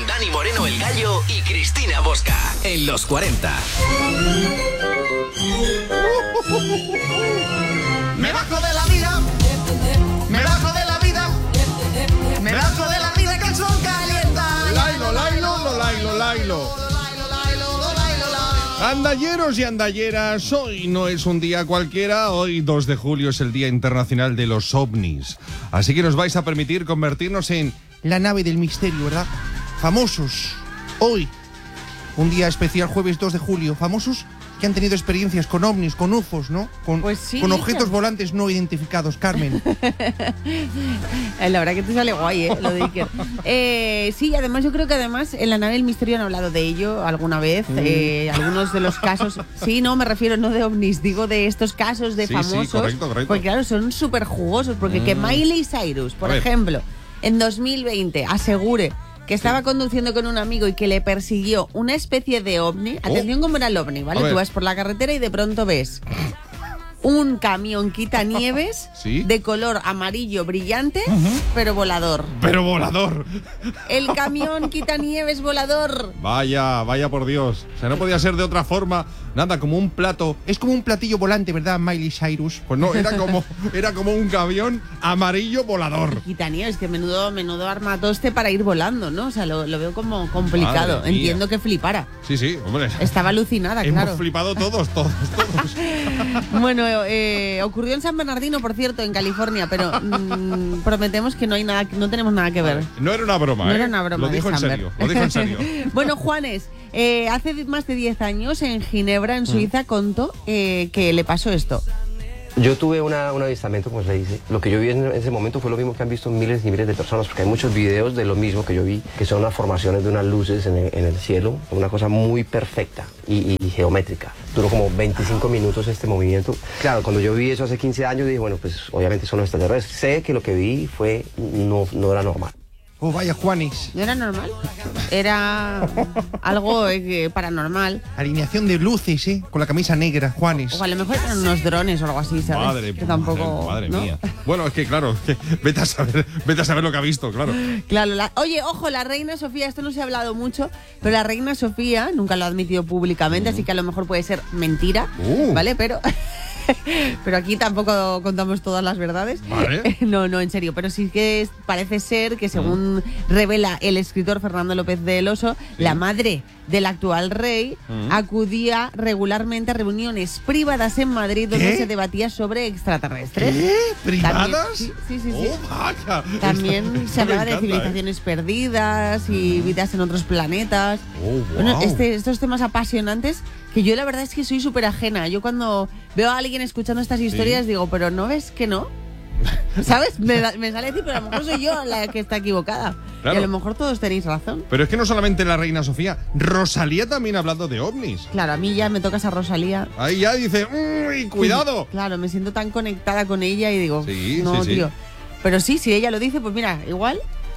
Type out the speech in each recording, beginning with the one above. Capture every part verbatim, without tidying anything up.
con Dani Moreno el Gallo y Cristina Bosca en los cuarenta. Me bajo de la vida, me bajo de la vida, me bajo de la vida que el sol calienta. Lailo, lailo, lo lailo, lailo. Andalleros y andalleras, hoy no es un día cualquiera, hoy dos de julio es el Día Internacional de los OVNIs. Así que nos vais a permitir convertirnos en la nave del misterio, ¿verdad? Famosos, hoy, un día especial, jueves dos de julio, famosos que han tenido experiencias con ovnis, con U F Os, ¿no? Con, pues sí, con objetos volantes no identificados, Carmen. La verdad que te sale guay, ¿eh? Lo de Iker. Eh, sí, además yo creo que además en la nave del misterio han hablado de ello alguna vez. Mm. Eh, algunos de los casos... Sí, no, me refiero no de ovnis, digo de estos casos de sí, famosos. Sí, correcto, correcto. Porque claro, son súper jugosos. Porque mm. que Miley Cyrus, por ejemplo, en dos mil veinte asegure que estaba sí. conduciendo con un amigo y que le persiguió una especie de ovni. Oh. Atención cómo era el ovni, ¿vale? Tú vas por la carretera y de pronto ves un camión quitanieves ¿sí? de color amarillo brillante, uh-huh. pero volador. Pero volador. El camión quitanieves volador. Vaya, vaya por Dios. O sea, no podía ser de otra forma. Nada, como un plato. Es como un platillo volante, ¿verdad, Miley Cyrus? Pues no, era como, era como un camión amarillo volador. Quitanieves, que menudo, menudo armatoste para ir volando, ¿no? O sea, lo, lo veo como complicado. Madre Entiendo mía. Que flipara. Sí, sí, hombre. Estaba alucinada, Hemos claro. Hemos flipado todos, todos, todos. Bueno, eh, ocurrió en San Bernardino, por cierto, en California, pero mmm, prometemos que no hay nada, no tenemos nada que ver. No era una broma, No ¿eh? era una broma. Lo dijo en serio, lo dijo en serio. Bueno, Juanes, eh, hace más de diez años en Ginebra, en Suiza, mm. contó eh, que le pasó esto. Yo tuve una, un avistamiento, como se dice. Lo que yo vi en ese momento fue lo mismo que han visto miles y miles de personas, porque hay muchos videos de lo mismo que yo vi, que son las formaciones de unas luces en el, en el cielo, una cosa muy perfecta y, y geométrica. Duró como veinticinco minutos este movimiento. Claro, cuando yo vi eso hace quince años, dije, bueno, pues obviamente son extraterrestres. Sé que lo que vi fue no, no era normal. Oh, vaya, Juanis. ¿No era normal? Era algo eh, paranormal. Alineación de luces, ¿eh? Con la camisa negra, Juanis. O a lo mejor eran unos drones o algo así, ¿sabes? Madre, que tampoco, madre, madre ¿no? mía. Bueno, es que claro, que vete a saber, vete a saber lo que ha visto, claro. Claro, la, oye, ojo, la reina Sofía, esto no se ha hablado mucho, pero la reina Sofía nunca lo ha admitido públicamente, uh. así que a lo mejor puede ser mentira, uh. ¿vale? Pero... Pero aquí tampoco contamos todas las verdades. Vale. No, no, en serio. Pero sí que parece ser que, según mm. revela el escritor Fernando López del Oso, sí. la madre del actual rey mm. acudía regularmente a reuniones privadas en Madrid donde ¿Qué? se debatía sobre extraterrestres. ¿Qué? ¿Privadas? También, sí, sí, sí. sí. Oh, vaya. También Esto, se esto hablaba encanta, de civilizaciones ¿eh? perdidas y vidas en otros planetas. Oh, wow. Bueno, este, estos temas apasionantes que yo la verdad es que soy súper ajena. Yo cuando veo a alguien escuchando estas historias sí. digo, pero ¿no ves que no? ¿Sabes? Me, me sale a decir, pero a lo mejor soy yo la que está equivocada. Claro. Y a lo mejor todos tenéis razón. Pero es que no solamente la reina Sofía, Rosalía también ha hablado de ovnis. Claro, a mí ya me tocas a Rosalía. Ahí ya dice, uy, cuidado. Sí, claro, me siento tan conectada con ella y digo, sí, no, sí, tío. Sí. Pero sí, si ella lo dice, pues mira, igual...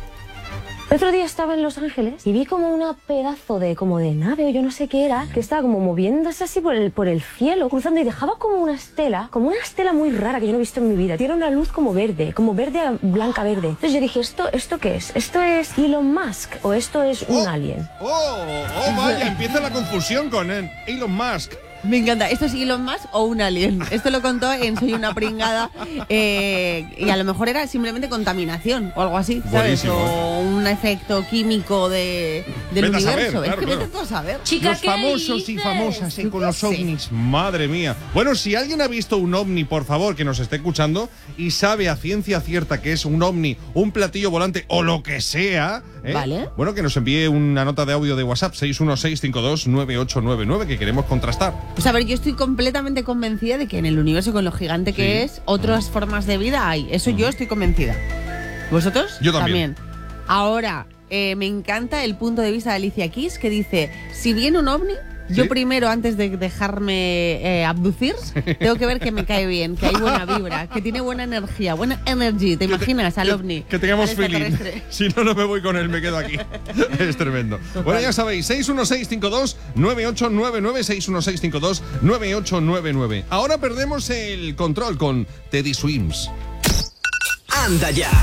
El otro día estaba en Los Ángeles y vi como una pedazo de como de nave o yo no sé qué era, que estaba como moviéndose así por el, por el cielo, cruzando y dejaba como una estela, como una estela muy rara que yo no he visto en mi vida. Tiene una luz como verde, como verde a blanca verde. Entonces yo dije, ¿esto, esto qué es? ¿Esto es Elon Musk o esto es un oh, alien? Oh, oh, vaya, empieza la confusión con él. Elon Musk. Me encanta. ¿Esto es Elon Musk o un alien? Esto lo contó en Soy una pringada eh, y a lo mejor era simplemente contaminación o algo así, ¿sabes? Buenísimo. O un efecto químico de, del vete universo. A saber, claro, es que claro. vete tú a saber. Chica, los famosos y famosas eh, con los ovnis. Madre mía. Bueno, si alguien ha visto un ovni, por favor, que nos esté escuchando y sabe a ciencia cierta que es un ovni, un platillo volante o lo que sea, ¿eh? Vale. Bueno, que nos envíe una nota de audio de WhatsApp seis uno seis cinco dos nueve ocho nueve nueve que queremos contrastar. Pues a ver, yo estoy completamente convencida de que en el universo, con lo gigante que sí. es, otras formas de vida hay. Eso yo estoy convencida. ¿Vosotros? Yo también. También. Ahora, eh, me encanta el punto de vista de Alicia Keys, que dice, si viene un ovni, yo ¿Sí? primero, antes de dejarme eh, abducir, tengo que ver que me cae bien, que hay buena vibra, que tiene buena energía, buena energy. ¿Te imaginas al ovni? Que, que tengamos al feeling. Si no, no me voy con él, me quedo aquí. Es tremendo. Total. Bueno, ya sabéis, seis uno seis cinco dos nueve ocho nueve nueve, seis uno seis cinco dos nueve ocho nueve nueve. Ahora perdemos el control con Teddy Swims. Anda ya.